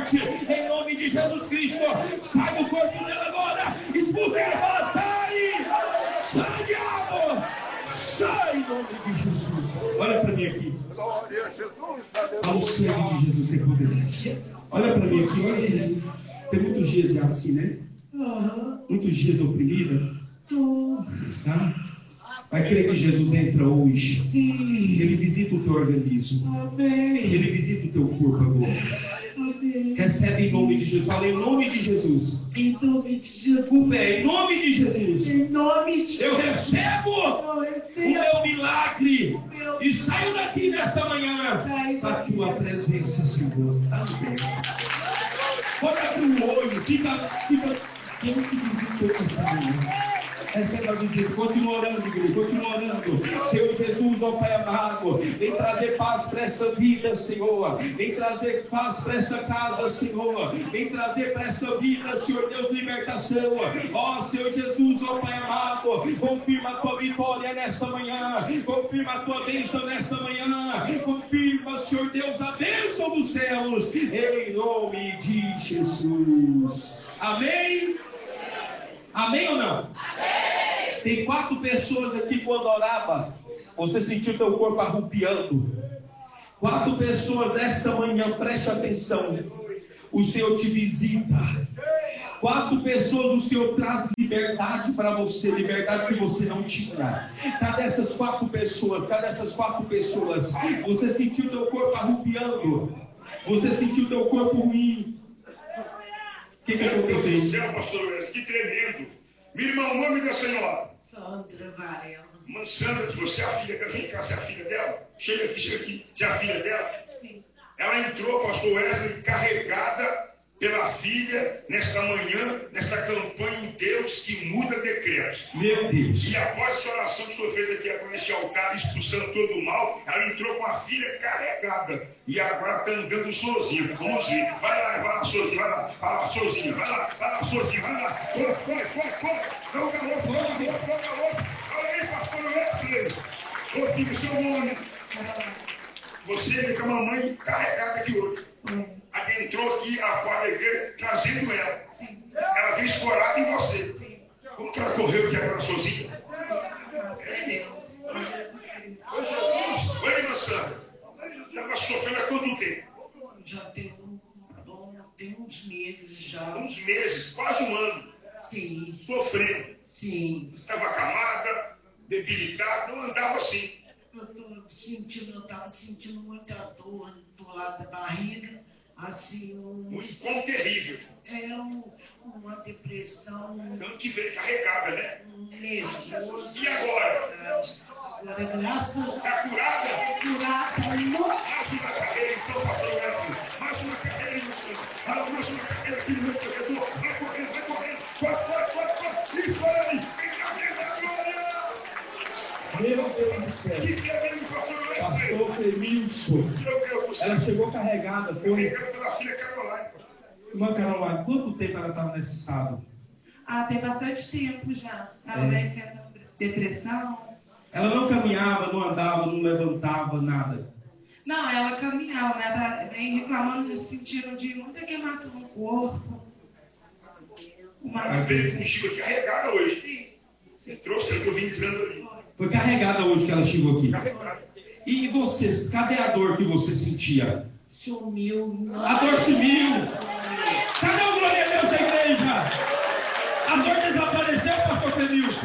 morte, em nome de Jesus Cristo. Sai do corpo dela agora, expulsa ela, fala, sai! Sai, diabo! Sai em nome de Jesus. Olha para mim aqui. Glória a Jesus. Ao sangue de Jesus tem poder. Olha para mim aqui, olha para mim. Tem muitos dias já assim, né? Muitos dias oprimida. Tá? Vai crer que Jesus entra hoje. Sim. Ele visita o teu organismo. Amém. Ele visita o teu corpo agora. Amém. Recebe em nome de Jesus. Fala em nome de Jesus. Em nome de Jesus. Com fé, em nome de Jesus. Em nome de Jesus. Eu recebo o meu milagre. E saio daqui nessa manhã para a tua presença, Senhor. Amém. Olha para o olho. Fica. Quem se visitou essa manhã? Receba a visita, continua orando, igreja, continua orando. Senhor Jesus, ó Pai amado, vem trazer paz para essa vida, Senhor. Vem trazer paz para essa casa, Senhor. Vem trazer para essa vida, Senhor Deus, libertação. Ó Senhor Jesus, ó Pai amado, confirma a tua vitória nessa manhã. Confirma a tua bênção nessa manhã. Confirma, Senhor Deus, a bênção dos céus. Em nome de Jesus. Amém? Amém ou não? Amém. Tem 4 pessoas aqui quando orava, você sentiu teu corpo arrupiando. 4 pessoas essa manhã, preste atenção. O Senhor te visita. 4 pessoas o Senhor traz liberdade para você, liberdade que você não tinha. Cadê essas 4 pessoas? Cadê essas 4 pessoas? Você sentiu teu corpo arrupiando. Você sentiu teu corpo ruim. O que aconteceu? Meu Deus do céu, pastor Wes, que tremendo. Minha irmã, o nome da senhora? Sandra Varela. Mãe Sandra, você é a filha, vem cá, você é a filha dela? Chega aqui, você é a filha dela? Sim. Ela entrou, pastor Wesley, carregada pela filha, nesta manhã, nesta campanha em Deus que muda decretos. Meu Deus. E após essa oração que o senhor fez aqui agora neste altar, expulsando todo o mal, ela entrou com a filha carregada. E agora está andando sozinha. Vamos ver. Vai lá, sozinha, vai lá, sozinha, vai lá, sozinha, vai lá. Corre. Dá o calor. Olha aí, pastor Wesley. Ô filho, seu nome. Você vem com a mamãe carregada aqui hoje. Adentrou aqui a porta da igreja, trazendo ela. Sim. Ela veio escorada em você. Sim. Como que ela correu aqui agora sozinha? Ô Jesus, oi, irmã Sandra. Estava sofrendo há quanto tempo? Já tem uns meses já. Uns meses, quase um ano. Sim. Sofrendo. Sim. Estava acamada, debilitada, não andava assim. Eu estava sentindo muita dor do lado da barriga. Assim, um incômodo terrível. Uma depressão. Tanto que veio carregada, né? Nervoso. E agora? Agora, graças a Deus. Está curada? Curada. Mais uma cadeira, então, pastor Wesley. Mais uma cadeira, irmão Sandra. Fala, mais uma cadeira aqui no meu corredor. Vai correndo. Corre. Isso aí. Glória. Meu Deus do céu. Que tremendo, pastor Wesley. Pastor Clemilson. Meu Deus do céu. Ela chegou carregada. Carregada pela filha Caroline, pastor. Irmã Caroline, quanto tempo ela estava nesse estado? Tem bastante tempo já. Ela vai enfrentando depressão. Ela não caminhava, não andava, não levantava, nada. Não, ela caminhava, né? Ela vem reclamando no sentido de muita queimação no corpo. Ela veio contigo aqui carregada hoje. Sim. Você trouxe ela que eu vim entrando ali. Foi carregada hoje que ela chegou aqui. Carregada. E vocês, cadê a dor que você sentia? Sumiu. A dor sumiu. Cadê o glória a Deus da igreja? A dor desapareceu, pastor Clemilson?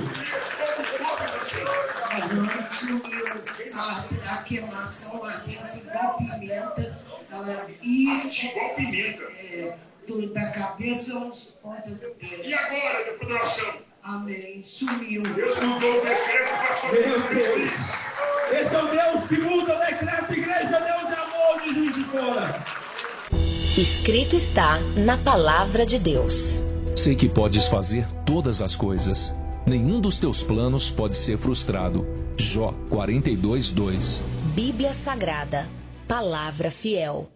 A dor sumiu. A queimação ardência igual pimenta. Ela ia. Igual pimenta. Da cabeça aos pontas do pé. E agora, depois da oração? Amém. Sumiu. Deus mudou o decreto e passou por Deus. Esse é o Deus que muda o decreto, igreja, Deus de amor, de Juiz de Fora. Escrito está na palavra de Deus. Sei que podes fazer todas as coisas. Nenhum dos teus planos pode ser frustrado. Jó 42:2. Bíblia Sagrada. Palavra fiel.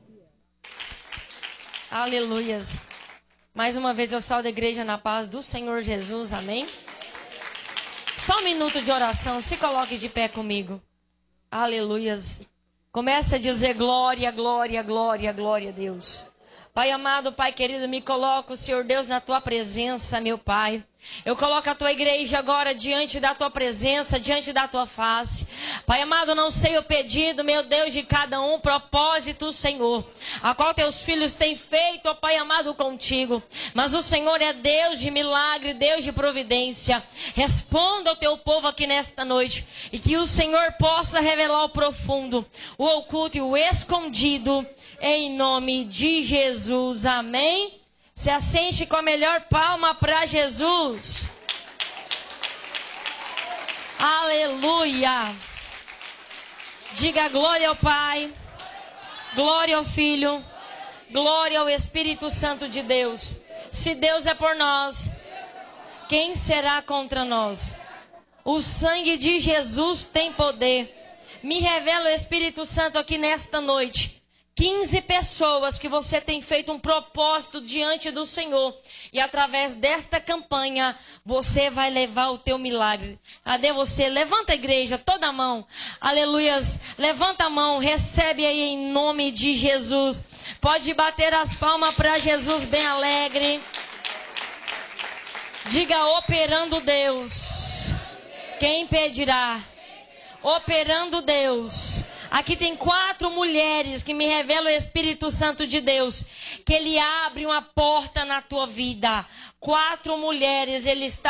Aleluias. Mais uma vez eu saúdo a igreja na paz do Senhor Jesus. Amém? Só um minuto de oração. Se coloque de pé comigo. Aleluias. Começa a dizer glória, glória, glória, glória a Deus. Pai amado, Pai querido, me coloco, Senhor Deus, na tua presença, meu Pai. Eu coloco a tua igreja agora diante da tua presença, diante da tua face. Pai amado, não sei o pedido, meu Deus, de cada um, propósito, Senhor, a qual teus filhos têm feito, ó Pai amado, contigo. Mas o Senhor é Deus de milagre, Deus de providência. Responda ao teu povo aqui nesta noite, e que o Senhor possa revelar o profundo, o oculto e o escondido, em nome de Jesus, amém? Se assente com a melhor palma para Jesus. Aleluia. Diga glória ao Pai, glória ao Filho, glória ao Espírito Santo de Deus. Se Deus é por nós, quem será contra nós? O sangue de Jesus tem poder. Me revela o Espírito Santo aqui nesta noite. 15 pessoas que você tem feito um propósito diante do Senhor. E através desta campanha, você vai levar o teu milagre. Cadê você? Levanta a igreja, toda a mão. Aleluias. Levanta a mão, recebe aí em nome de Jesus. Pode bater as palmas para Jesus bem alegre. Diga, operando Deus. Quem impedirá? Operando Deus. Aqui tem 4 mulheres que me revelam o Espírito Santo de Deus, que Ele abre uma porta na tua vida. 4 mulheres, Ele está